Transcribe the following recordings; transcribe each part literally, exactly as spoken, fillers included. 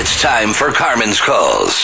It's time for Carmen's Calls.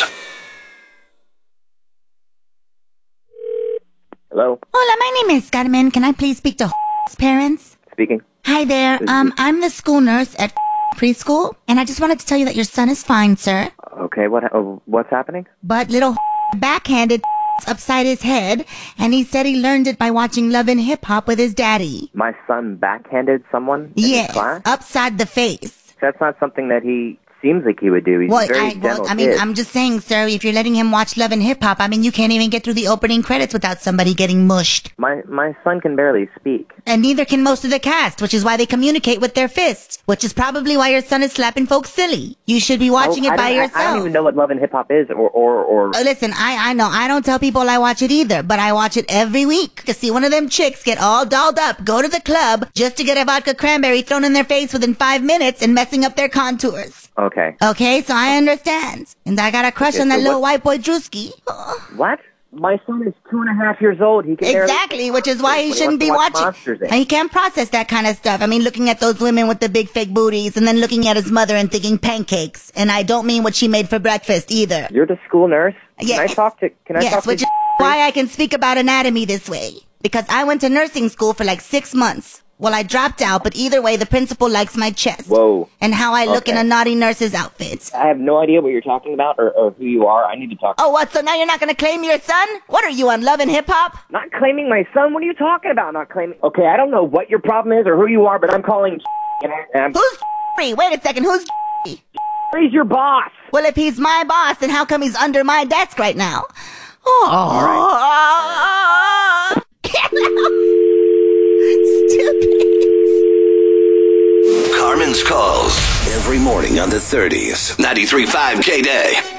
Hello? Hola, my name is Carmen. Can I please speak to parents? Speaking. Hi there. Um, I'm the school nurse at preschool, and I just wanted to tell you that your son is fine, sir. Okay, what uh, what's happening? But little backhanded upside his head, and he said he learned it by watching Love and Hip Hop with his daddy. My son backhanded someone in his Yes, class? upside the face. That's not something that he seems like he would do. He's Well, a very I, gentle well, I mean, kid. I'm just saying, sir, if you're letting him watch Love and Hip Hop, I mean, you can't even get through the opening credits without somebody getting mushed. My my son can barely speak. And neither can most of the cast, which is why they communicate with their fists, which is probably why your son is slapping folks silly. You should be watching Oh, it I by don't- I- yourself. I don't even know what Love and Hip Hop is, or or or. Uh, listen, I, I know, I don't tell people I watch it either, but I watch it every week to see one of them chicks get all dolled up, go to the club, just to get a vodka cranberry thrown in their face within five minutes and messing up their contours. Okay. Okay, so I understand. And I got a crush Okay, on that so little what- white boy Drewski. What? My son is two and a half years old. He can barely- Exactly, which is why he What, shouldn't wants be to watch watching. Monsters Incorporated? And he can't process that kind of stuff. I mean, looking at those women with the big fake booties and then looking at his mother and thinking pancakes. And I don't mean what she made for breakfast either. You're the school nurse. Can Yes. I talk to? Can I yes, talk which to? is why I can speak about anatomy this way. Because I went to nursing school for like six months. Well, I dropped out, but either way, the principal likes my chest. Whoa. And how I look in Okay. a naughty nurse's outfit. I have no idea what you're talking about or, or who you are. I need to talk. Oh, what? So now you're not going to claim your son? What are you on Love and Hip Hop? Not claiming my son? What are you talking about? Not claiming. Okay, I don't know what your problem is or who you are, but I'm calling. And I- and I'm. Who's Wait a second, who's He's your boss. Well, if he's my boss, then how come he's under my desk right now? Oh, All right. Stupid. Carmen's Calls. Every morning on the thirties. ninety-three point five K-Day.